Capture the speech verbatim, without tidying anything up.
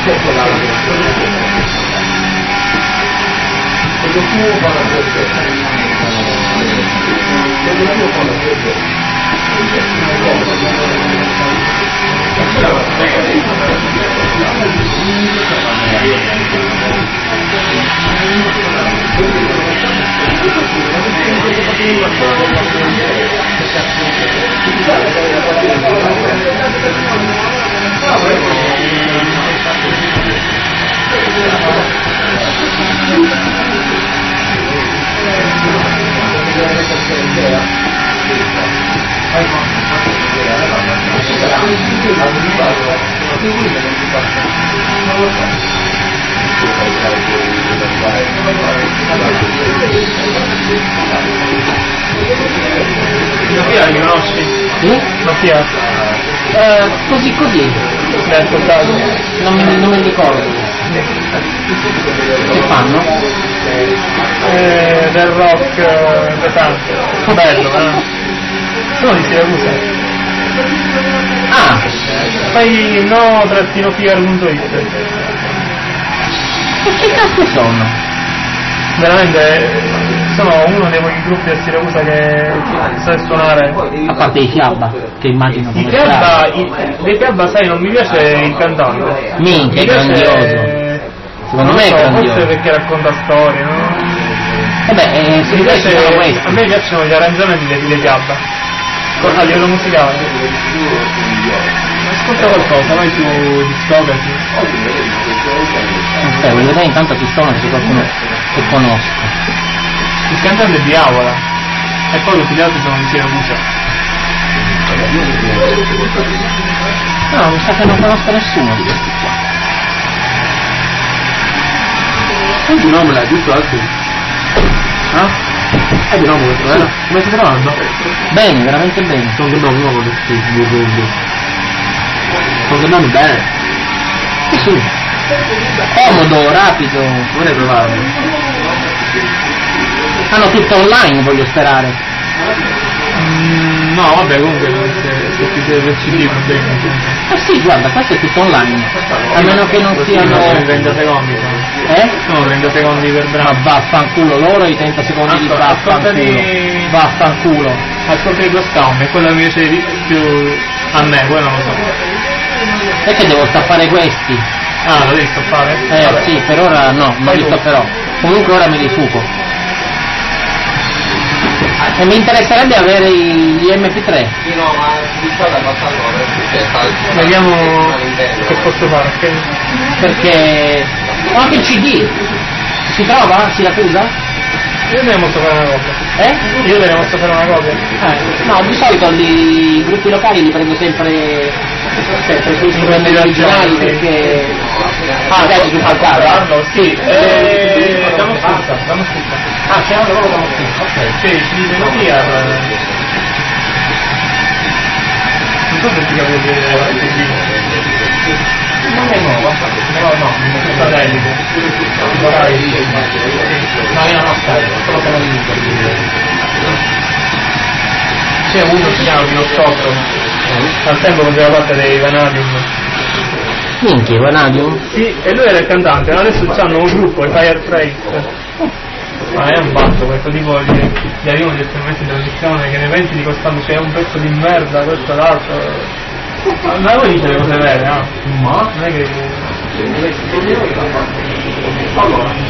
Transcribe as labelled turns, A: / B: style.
A: Mattia, li conosci?
B: Sì?
A: Mattia?
B: Eh, così così.
A: L'hai ascoltato?
B: Non me, non me li ricordo. Che fanno?
A: Eh, del rock eh, pesante. Bello, eh? Sono di Siracusa.
B: Ah!
A: Fai no trattino fiar punto it.
B: E che cazzo sono?
A: Veramente sono uno dei pochi gruppi a Siracusa che sa suonare.
B: A parte i Fiabba, che immagino
A: I
B: come
A: Fiabba, i, dei Fiabba, sai, non mi piace il cantante.
B: Minchia, è
A: Mi piace,
B: grandioso. Secondo
A: non
B: me è
A: so,
B: grandioso.
A: forse perché racconta storie, no?
B: E beh, eh, se
A: Mi
B: mi piace
A: piace,
B: questo.
A: a me piacciono gli arrangiamenti dei, dei Fiabba. A livello musicale. Ascolta qualcosa, vai su Discovery.
B: Aspetta, voglio vedere intanto chi sono, se c'è qualcuno che conosco.
A: Il cantante è di Avola. E poi tutti gli altri sono di Siracusa.
B: No, mi sa che non conosco nessuno di questi qua.
C: Senti nome l'hai giusto altri? Ah? Eh di nome questo, eh? Come stai trovando?
B: Bene, veramente bene.
C: Sono che nome nuovo questo YouTube. Sono che nome bene.
B: Sì, sì. Comodo, rapido.
C: Vorrei provarlo.
B: Hanno tutto online, voglio sperare.
A: Mm, no, vabbè, comunque se, se ti serve il C D va bene.
B: Eh sì, guarda, questo è tutto online. A meno che non siano...
A: Sono trenta secondi. Sono.
B: Eh?
A: Sono trenta secondi per
B: Ma
A: brano.
B: vaffanculo, loro i trenta secondi di
A: Ascolta,
B: vaffanculo.
A: ascoltati-
B: Vaffanculo.
A: Ascolta di Ghost Town, è quello che mi piace di più a me, poi non lo so.
B: Perché devo stappare questi?
A: Ah, lo devi stoppare?
B: Eh
A: Vabbè.
B: sì, per ora no, non
A: Fai
B: li
A: tu.
B: stopperò. Comunque ora me li suco. E mi interesserebbe avere gli M P tre.
C: Sì, no, ma di strada abbastanza perché
A: Vediamo che posso fare, ok?
B: Perché ho anche il C D. Si trova? Siracusa?
A: Io te ne posso fare una copia.
B: Eh?
A: Io te ne posso fare una copia.
B: Eh, no, di solito li- i gruppi locali li prendo sempre, sempre sui strumenti originali perché ah, adesso su Falcaro?
A: Sì, eh, dammo scusa, dammo scusa.
B: Ah, c'è una loro da mattina, ok.
A: Sì, ci dice Mattia. Non so se ti capisco vedere la T V.
B: Non è nuova, no, no,
A: Il satellite.
B: no, io non ho stato, solo che non li
A: C'è uno che si chiama Pinocchiotto. Al tempo faceva parte dei Vanadium.
B: Minchia, Vanadium?
A: Sì, e lui era il cantante, adesso hanno un gruppo, i Firetrace. Ma è un batto, questo tipo di, di arrivo di strumenti di trasmissione che ne pensi di costando c'è un pezzo di merda, questo e l'altro. Ma voi dice le cose vere, no? Ma non è che. Allora.